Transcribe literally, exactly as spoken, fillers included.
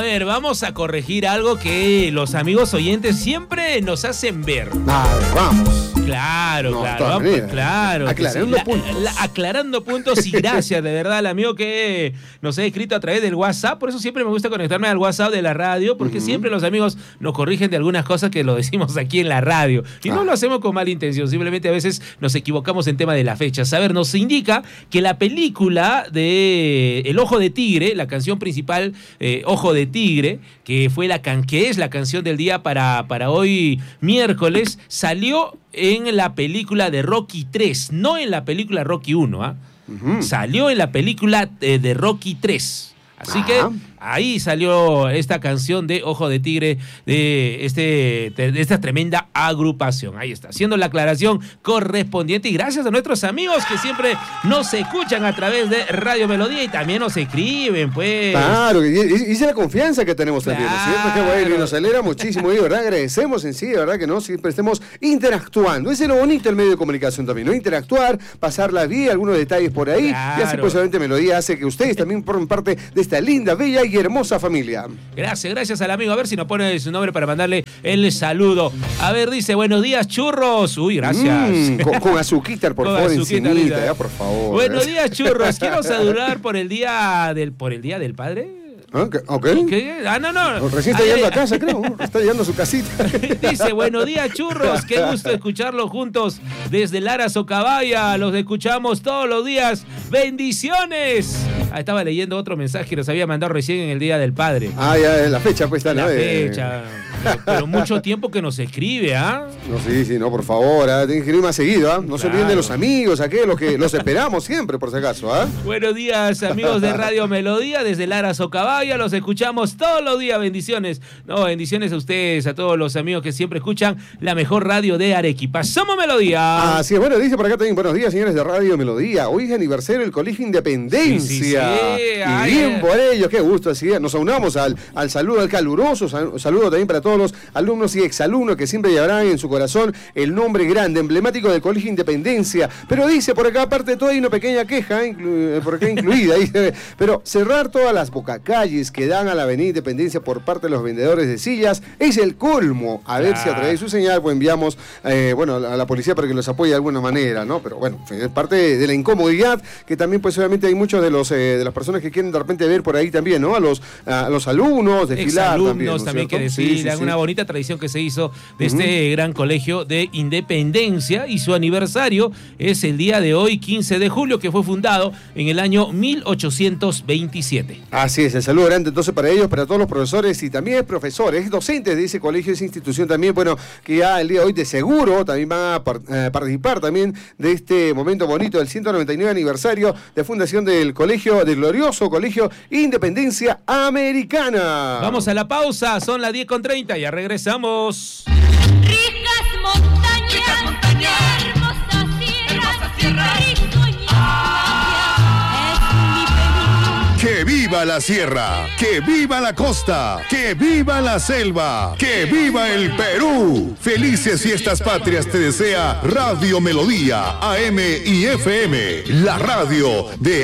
ver, vamos a corregir algo que los amigos oyentes siempre nos hacen ver. A ver, vamos. Claro, No, claro, vamos, claro. Aclarando sí. puntos. La, la, aclarando puntos y gracias de verdad al amigo que nos ha escrito a través del WhatsApp. Por eso siempre me gusta conectarme al WhatsApp de la radio, porque uh-huh. siempre los amigos nos corrigen de algunas cosas que lo decimos aquí en la radio. Y ah. no lo hacemos con mala intención, simplemente a veces nos equivocamos en tema de la fecha. A ver, nos indica que la película de El Ojo de Tigre, la canción principal, eh, Ojo de Tigre, que fue la can que es la canción del día para, para hoy miércoles, salió en la película de Rocky tres, no en la película Rocky uno, ¿ah? ¿eh? Uh-huh. Salió en la película de, de Rocky tres. Así ah. que ahí salió esta canción de Ojo de Tigre de, este, de esta tremenda agrupación. Ahí está, haciendo la aclaración correspondiente. Y gracias a nuestros amigos que siempre nos escuchan a través de Radio Melodía y también nos escriben, pues. Claro, y, y, y la confianza que tenemos también, claro. ¿no es cierto? Qué bueno, y nos alegra muchísimo y, ¿verdad? Agradecemos en sí, de verdad que no, siempre estemos interactuando. Ese es lo bonito del medio de comunicación también, ¿no? Interactuar, pasarla bien, algunos detalles por ahí. Claro. Y así, pues, obviamente, Melodía hace que ustedes también formen parte de esta linda, bella y hermosa familia. Gracias, gracias al amigo. A ver si nos pone su nombre para mandarle el saludo. A ver, dice, buenos días, churros. Uy, gracias. Mm, con, con azuquita, por con favor, encimita, ya, por favor. Buenos días, churros. Quiero saludar por el día del, por el día del padre. Okay, okay. ¿Qué? Ah, no, no. Recién está llegando a casa, creo. Está llegando a su casita. Dice, buenos días, churros. Qué gusto escucharlos juntos desde Lara Socabaya. Los escuchamos todos los días. ¡Bendiciones! Ah, estaba leyendo otro mensaje que nos había mandado recién en el Día del Padre. Ah, ya, la fecha, pues está, La ¿no? fecha. Pero, pero mucho tiempo que nos escribe, ¿ah? ¿eh? No, sí, sí, no, por favor, ¿eh? Tienen que escribir más seguido, ¿ah? ¿eh? No claro. se olviden de los amigos, aquellos que los esperamos siempre, por si acaso, ¿ah? ¿eh? Buenos días, amigos de Radio Melodía, desde Lara Socabaya, los escuchamos todos los días, bendiciones. No, bendiciones a ustedes, a todos los amigos que siempre escuchan la mejor radio de Arequipa. ¡Somos Melodía! Así es, bueno, dice por acá también, buenos días, señores de Radio Melodía. Hoy es aniversario del Colegio Independencia. Sí, sí, sí. Y Ay, bien por ellos, qué gusto, así nos aunamos al, al saludo, al caluroso saludo también para todos los alumnos y exalumnos que siempre llevarán en su corazón el nombre grande, emblemático del Colegio Independencia. Pero dice por acá, aparte de todo, hay una pequeña queja, inclu- por acá incluida, dice, pero cerrar todas las bocacalles que dan a la Avenida Independencia por parte de los vendedores de sillas es el colmo. A ver ah. si a través de su señal pues enviamos eh, bueno, a la policía para que los apoye de alguna manera, ¿no? Pero bueno, es parte de, de la incomodidad que también pues obviamente hay muchos de los eh, de las personas que quieren de repente ver por ahí también, ¿no? A los, a los alumnos, desfilar también, ¿no? también que desfilan, sí, sí, una sí. bonita tradición que se hizo de uh-huh. este gran colegio de Independencia, y su aniversario es el día de hoy, quince de julio, que fue fundado en el año mil ochocientos veintisiete. Así es, el saludo grande entonces para ellos, para todos los profesores y también profesores, docentes de ese colegio, de esa institución también, bueno, que ya el día de hoy de seguro también van a par- eh, participar también de este momento bonito del ciento noventa y nueve aniversario de fundación del colegio, del glorioso Colegio Independencia Americana. Vamos a la pausa, son las diez con treinta, ya regresamos. Ricas montañas, Ricas montañas, hermosa sierra, hermosa sierra, ¡que viva la sierra! ¡Que viva la costa! ¡Que viva la selva! ¡Que viva el Perú! Felices fiestas patrias te desea Radio Melodía, A M y F M, la radio de